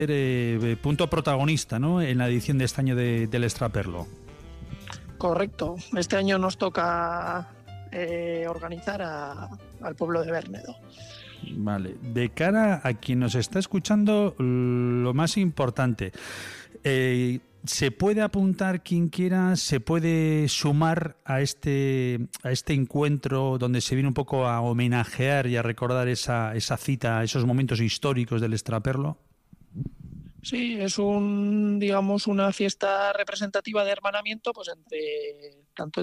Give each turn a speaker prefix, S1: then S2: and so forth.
S1: punto protagonista, ¿no?, en la edición de este año del Extraperlo.
S2: Correcto. Este año nos toca organizar al pueblo de Bernedo.
S1: Vale. De cara a quien nos está escuchando, lo más importante, se puede apuntar quien quiera, se puede sumar a este encuentro donde se viene un poco a homenajear y a recordar esa cita, esos momentos históricos del Extraperlo.
S2: Sí, es una fiesta representativa de hermanamiento, pues entre tanto